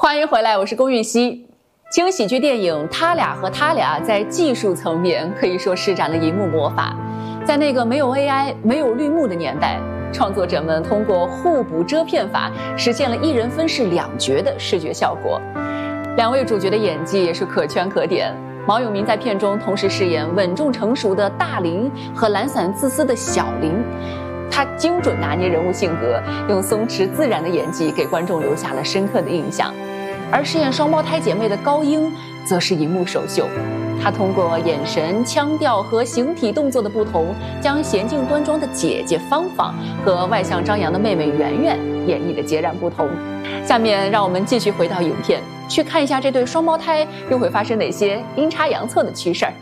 欢迎回来，我是龚玉溪。轻喜剧电影《他俩和他俩》在技术层面可以说施展了银幕魔法。在那个没有 AI、没有绿幕的年代，创作者们通过互补遮片法，实现了一人分饰两角的视觉效果。两位主角的演技也是可圈可点。毛永明在片中同时饰演稳重成熟的大林和懒散自私的小林。他精准拿捏人物性格，用松弛自然的演技给观众留下了深刻的印象。而饰演双胞胎姐妹的高英则是银幕首秀，她通过眼神、腔调和形体动作的不同，将娴静端庄的姐姐芳芳和外向张扬的妹妹圆圆演绎的截然不同。下面让我们继续回到影片，去看一下这对双胞胎又会发生哪些阴差阳错的趣事儿。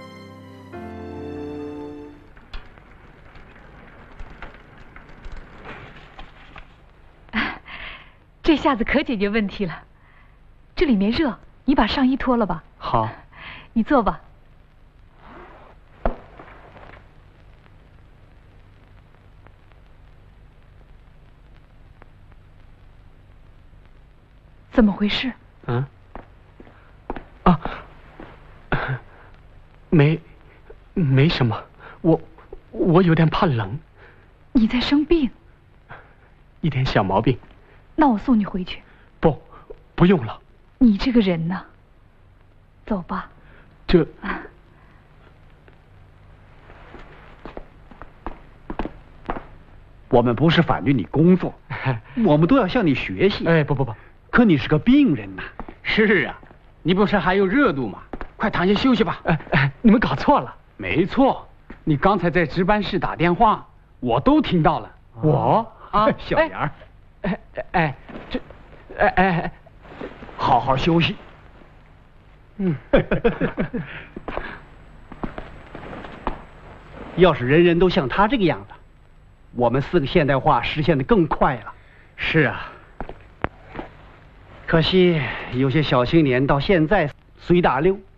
这下子可解决问题了。这里面热，你把上衣脱了吧。 好， 你坐吧。怎么回事？ 没什么，我有点怕冷。 你在生病？ 一点小毛病。 那我送你回去。 不用了。 你这个人呢？走吧。 我们不是反对你工作，我们都要向你学习。 不， 可你是个病人呐。 是啊，你不是还有热度吗？快躺下休息吧。 你们搞错了。 没错，你刚才在值班室打电话，我都听到了。 我小杨，好好休息。要是人人都像他这个样子，我们4个现代化实现的更快了。 是啊， 可惜有些小青年到现在随大溜，